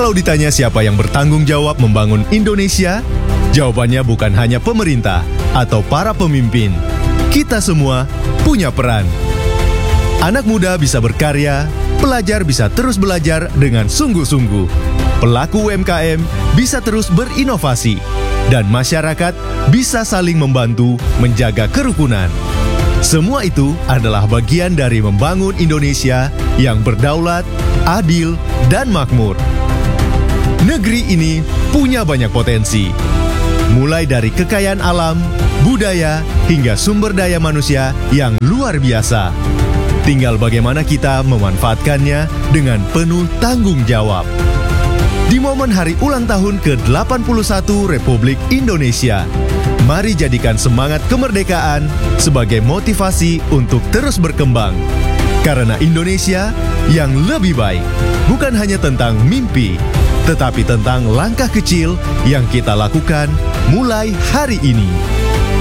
Kalau ditanya siapa yang bertanggung jawab membangun Indonesia, jawabannya bukan hanya pemerintah atau para pemimpin. Kita semua punya peran. Anak muda bisa berkarya, pelajar bisa terus belajar dengan sungguh-sungguh. Pelaku UMKM bisa terus berinovasi. Dan masyarakat bisa saling membantu menjaga kerukunan. Semua itu adalah bagian dari membangun Indonesia yang berdaulat, adil, dan makmur. Negeri ini punya banyak potensi, mulai dari kekayaan alam, budaya, hingga sumber daya manusia yang luar biasa. Tinggal bagaimana kita memanfaatkannya dengan penuh tanggung jawab. Di momen hari ulang tahun ke-81 Republik Indonesia, mari jadikan semangat kemerdekaan sebagai motivasi untuk terus berkembang. Karena Indonesia yang lebih baik bukan hanya tentang mimpi, tetapi tentang langkah kecil yang kita lakukan mulai hari ini.